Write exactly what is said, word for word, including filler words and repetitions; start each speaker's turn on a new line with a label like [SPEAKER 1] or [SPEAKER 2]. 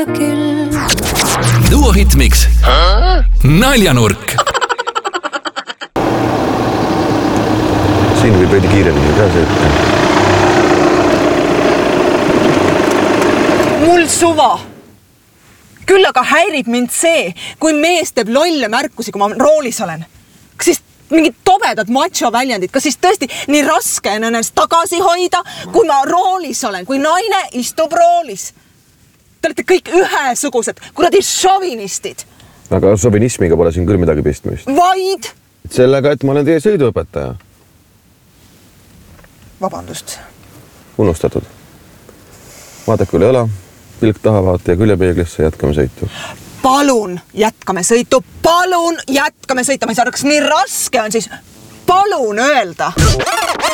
[SPEAKER 1] Duo Hitmix. Naljanurk.
[SPEAKER 2] Siin võib veidi kiiremini ka sõita.
[SPEAKER 3] Mul suva. Küll aga häirib mind see, kui mees teeb lolle märkusi, kui ma roolis olen. Kas siis mingid tobedad macho väljendid, kas siis tõesti nii raske on ennast tagasi hoida, kui ma roolis olen, kui naine istub roolis. Te olete kõik ühesugused, kuradi šovinistid.
[SPEAKER 2] Aga šovinismiga pole siin küll midagi pistmist.
[SPEAKER 3] Vaid?
[SPEAKER 2] Sellega, et ma olen teie sõiduõpetaja.
[SPEAKER 3] Vabandust.
[SPEAKER 2] Unustatud. Vaadake üle õla, pilk taha vaata ja küljepeeglisse, jätkame sõitu.
[SPEAKER 3] Palun jätkame sõitu, palun jätkame sõitu. Ma ei saa aru, kas nii raske on siis palun öelda.